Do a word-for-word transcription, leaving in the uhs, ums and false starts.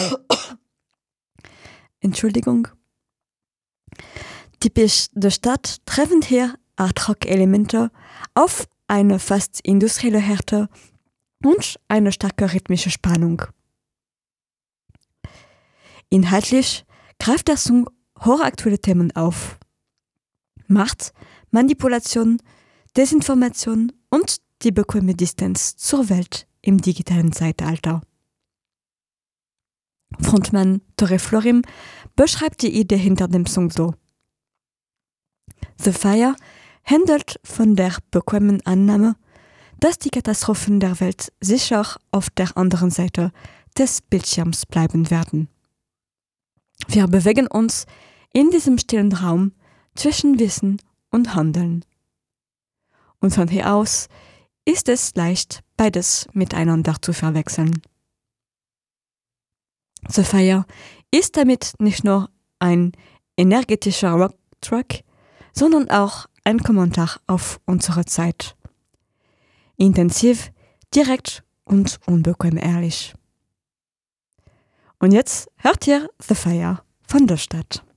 Entschuldigung. Typisch der Stadt treffen hier Art-Rock-Elemente auf eine fast industrielle Härte und eine starke rhythmische Spannung. Inhaltlich greift der Song hochaktuelle Themen auf. Macht, Manipulation, Desinformation und die bequeme Distanz zur Welt im digitalen Zeitalter. Frontmann Tore Florim beschreibt die Idee hinter dem Song so. The Fire handelt von der bequemen Annahme, dass die Katastrophen der Welt sicher auf der anderen Seite des Bildschirms bleiben werden. Wir bewegen uns in diesem stillen Raum zwischen Wissen und Handeln. Und von hier aus ist es leicht, beides miteinander zu verwechseln. The Fire ist damit nicht nur ein energetischer Rock-Track, sondern auch ein Kommentar auf unsere Zeit. Intensiv, direkt und unbequem ehrlich. Und jetzt hört ihr The Fire von der Stadt.